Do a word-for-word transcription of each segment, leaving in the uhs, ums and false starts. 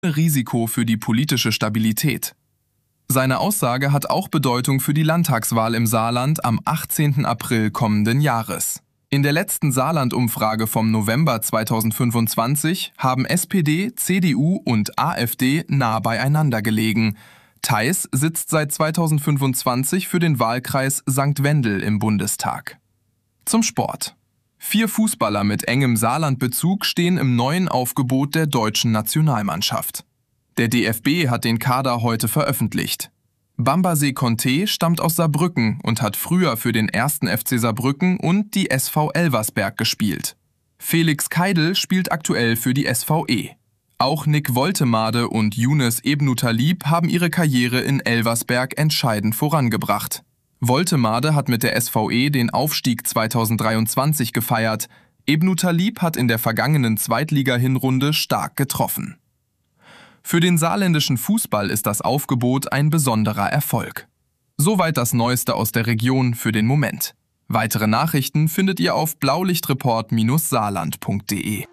Risiko für die politische Stabilität. Seine Aussage hat auch Bedeutung für die Landtagswahl im Saarland am achtzehnten April kommenden Jahres. In der letzten Saarland-Umfrage vom November zweitausendfünfundzwanzig haben S P D, C D U und AfD nah beieinander gelegen. Theis sitzt seit zweitausendfünfundzwanzig für den Wahlkreis Sankt Wendel im Bundestag. Zum Sport. Vier Fußballer mit engem Saarland-Bezug stehen im neuen Aufgebot der deutschen Nationalmannschaft. Der D F B hat den Kader heute veröffentlicht. Bambasé Conté stammt aus Saarbrücken und hat früher für den ersten F C Saarbrücken und die S V Elversberg gespielt. Felix Keidel spielt aktuell für die S V E. Auch Nick Woltemade und Younes Ebnutalib haben ihre Karriere in Elversberg entscheidend vorangebracht. Woltemade hat mit der S V E den Aufstieg zweitausenddreiundzwanzig gefeiert. Ebnutalib hat in der vergangenen Zweitliga-Hinrunde stark getroffen. Für den saarländischen Fußball ist das Aufgebot ein besonderer Erfolg. Soweit das Neueste aus der Region für den Moment. Weitere Nachrichten findet ihr auf blaulichtreport Saarland punkt de.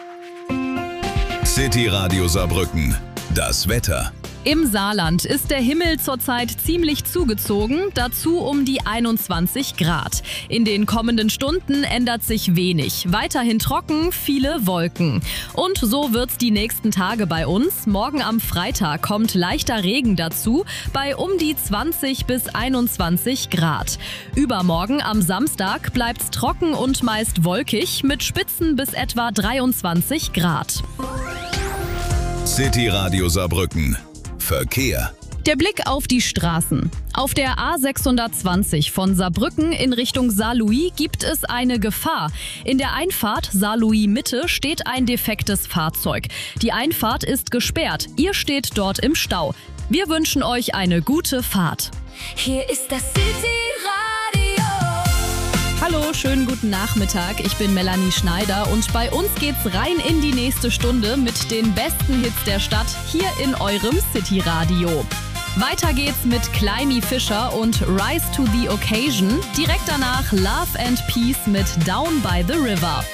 City Radio Saarbrücken. Das Wetter. Im Saarland ist der Himmel zurzeit ziemlich zugezogen, dazu um die einundzwanzig Grad. In den kommenden Stunden ändert sich wenig. Weiterhin trocken, viele Wolken. Und so wird's die nächsten Tage bei uns. Morgen am Freitag kommt leichter Regen dazu, bei um die zwanzig bis einundzwanzig Grad. Übermorgen am Samstag bleibt's trocken und meist wolkig, mit Spitzen bis etwa dreiundzwanzig Grad. City Radio Saarbrücken. Verkehr. Der Blick auf die Straßen. Auf der A sechshundertzwanzig von Saarbrücken in Richtung Saarlouis gibt es eine Gefahr. In der Einfahrt Saarlouis Mitte steht ein defektes Fahrzeug. Die Einfahrt ist gesperrt. Ihr steht dort im Stau. Wir wünschen euch eine gute Fahrt. Hier ist das City Radio. Hallo, schönen guten Nachmittag. Ich bin Melanie Schneider und bei uns geht's rein in die nächste Stunde mit den besten Hits der Stadt hier in eurem City Radio. Weiter geht's mit Climby Fisher und Rise to the Occasion. Direkt danach Love and Peace mit Down by the River.